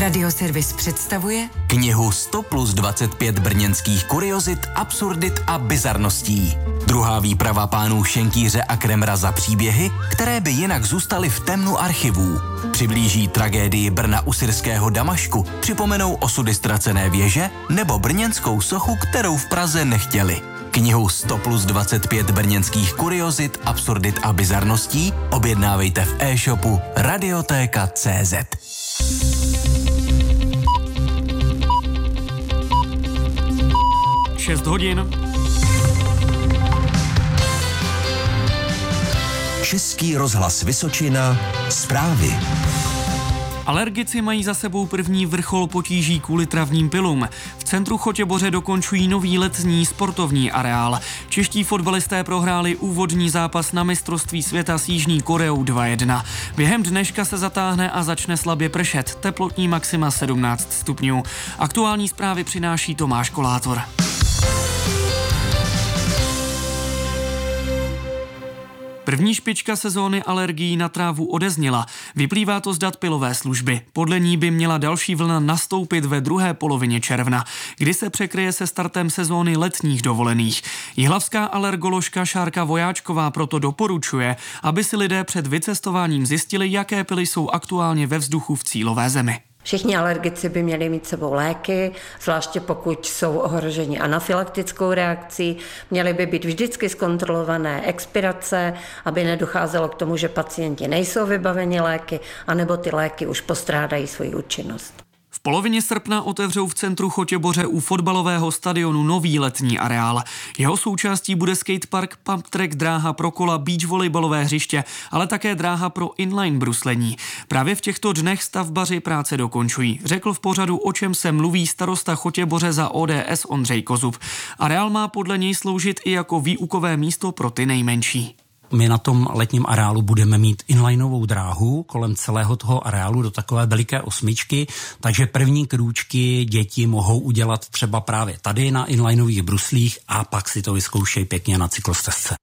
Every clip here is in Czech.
Radioservis představuje knihu 100 plus 25 brněnských kuriozit, absurdit a bizarností. Druhá výprava pánů Šenkýře a Kremra za příběhy, které by jinak zůstaly v temnu archivů. Přiblíží tragédii Brna u syrského Damašku, připomenou osudy ztracené věže nebo brněnskou sochu, kterou v Praze nechtěli. Knihu 100 plus 25 brněnských kuriozit, absurdit a bizarností objednávejte v e-shopu Radiotéka.cz. 6 hodin. Český rozhlas Vysočina, zprávy. Alergici mají za sebou první vrchol potíží kvůli travním pilům. V centru Chotěboře dokončují nový letní sportovní areál. Čeští fotbalisté prohráli úvodní zápas na mistrovství světa s Jižní Koreou 2:1. Během dneška se zatáhne a začne slabě pršet. Teplotní maxima 17 stupňů. Aktuální zprávy přináší Tomáš Kolátor. První špička sezóny alergií na trávu odezněla. Vyplývá to z dat pilové služby. Podle ní by měla další vlna nastoupit ve druhé polovině června, kdy se překryje se startem sezóny letních dovolených. Jihlavská alergoložka Šárka Vojáčková proto doporučuje, aby si lidé před vycestováním zjistili, jaké pily jsou aktuálně ve vzduchu v cílové zemi. Všichni alergici by měli mít sebou léky, zvláště pokud jsou ohroženi anafylaktickou reakcí. Měly by být vždycky zkontrolované expirace, aby nedocházelo k tomu, že pacienti nejsou vybaveni léky, anebo ty léky už postrádají svoji účinnost. V polovině srpna otevřou v centru Chotěboře u fotbalového stadionu nový letní areál. Jeho součástí bude skatepark, pump track, dráha pro kola, beach volejbalové hřiště, ale také dráha pro inline bruslení. Právě v těchto dnech stavbaři práce dokončují, řekl v pořadu O čem se mluví starosta Chotěboře za ODS Ondřej Kozub. Areál má podle něj sloužit i jako výukové místo pro ty nejmenší. My na tom letním areálu budeme mít inlineovou dráhu kolem celého toho areálu do takové veliké osmičky, takže první krůčky děti mohou udělat třeba právě tady na inlineových bruslích a pak si to vyzkoušejí pěkně na cyklostezce.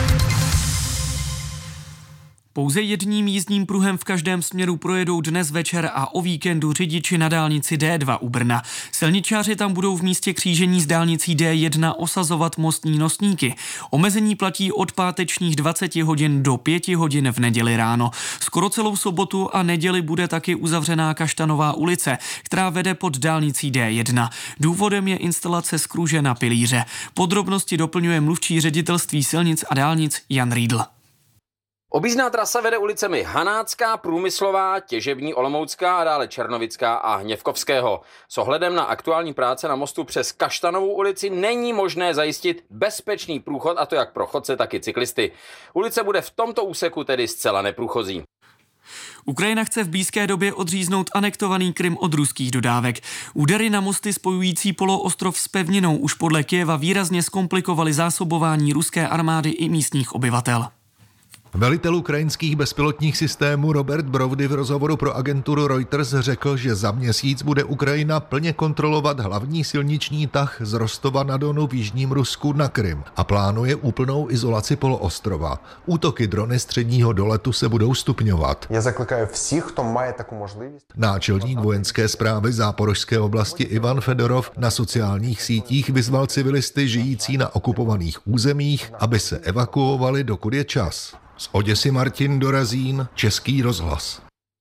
Pouze jedním jízdním pruhem v každém směru projedou dnes večer a o víkendu řidiči na dálnici D2 u Brna. Silničáři tam budou v místě křížení s dálnicí D1 osazovat mostní nosníky. Omezení platí od pátečních 20 hodin do 5 hodin v neděli ráno. Skoro celou sobotu a neděli bude taky uzavřená Kaštanová ulice, která vede pod dálnicí D1. Důvodem je instalace skruže na pilíře. Podrobnosti doplňuje mluvčí ředitelství silnic a dálnic Jan Riedl. Objízdná trasa vede ulicemi Hanácká, Průmyslová, Těžební, Olomoucká a dále Černovická a Hněvkovského. S ohledem na aktuální práce na mostu přes Kaštanovou ulici není možné zajistit bezpečný průchod, a to jak pro chodce, tak i cyklisty. Ulice bude v tomto úseku tedy zcela neprůchozí. Ukrajina chce v blízké době odříznout anektovaný Krym od ruských dodávek. Údery na mosty spojující poloostrov s pevninou už podle Kyjeva výrazně zkomplikovaly zásobování ruské armády i místních obyvatel. Velitel ukrajinských bezpilotních systémů Robert Brovdy v rozhovoru pro agenturu Reuters řekl, že za měsíc bude Ukrajina plně kontrolovat hlavní silniční tah z Rostova na Donu v jižním Rusku na Krym a plánuje úplnou izolaci poloostrova. Útoky drony středního doletu se budou stupňovat. Já zaklикаю всіх, хто має таку можливість. Náčelník vojenské správy Záporožské oblasti Ivan Fedorov na sociálních sítích vyzval civilisty žijící na okupovaných územích, aby se evakuovali, dokud je čas. Z Oděsy Martin Dorazín, Český rozhlas.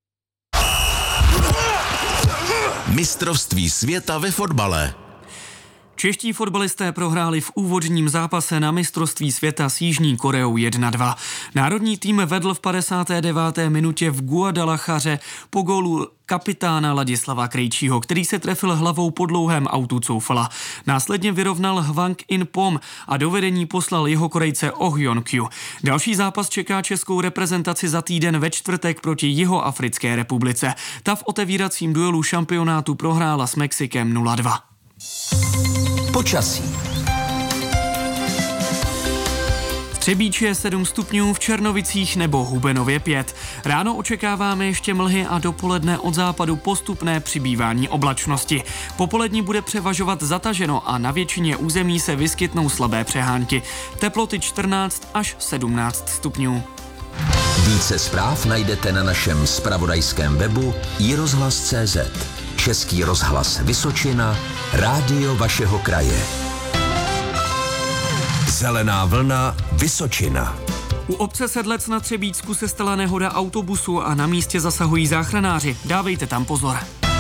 Mistrovství světa ve fotbale. Čeští fotbalisté prohráli v úvodním zápase na mistrovství světa s Jižní Koreou 1:2. Národní tým vedl v 59. minutě v Guadalajaře po gólu kapitána Ladislava Krejčího, který se trefil hlavou po dlouhém autu Coufala. Následně vyrovnal Hwang In-pom a do vedení poslal jeho Korejce Oh Yeon-kyu. Další zápas čeká českou reprezentaci za týden ve čtvrtek proti Jihoafrické republice. Ta v otevíracím duelu šampionátu prohrála s Mexikem 0:2. Počasí. V Třebíči je 7 stupňů, v Černovicích nebo Hubenově 5. Ráno očekáváme ještě mlhy a dopoledne od západu postupné přibývání oblačnosti. Popolední bude převažovat zataženo a na většině území se vyskytnou slabé přehánky. Teploty 14 až 17 stupňů. Více zpráv najdete na našem zpravodajském webu iRozhlas.cz. Český rozhlas Vysočina, rádio vašeho kraje. Zelená vlna Vysočina. U obce Sedlec na Třebíčsku se stala nehoda autobusu a na místě zasahují záchranáři. Dávejte tam pozor.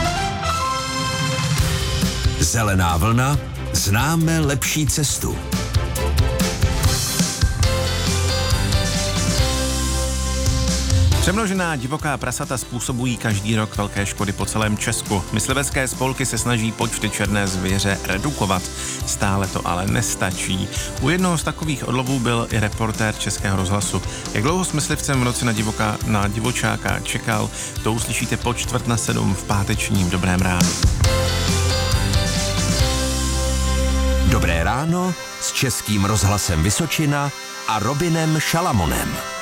Zelená vlna, známe lepší cestu. Přemnožená divoká prasata způsobují každý rok velké škody po celém Česku. Myslivecké spolky se snaží počty černé zvěře redukovat. Stále to ale nestačí. U jednoho z takových odlovů byl i reportér Českého rozhlasu. Jak dlouho s myslivcem v noci na divočáka čekal, to uslyšíte po 6:45 v pátečním Dobrém ránu. Dobré ráno s Českým rozhlasem Vysočina a Robinem Šalamonem.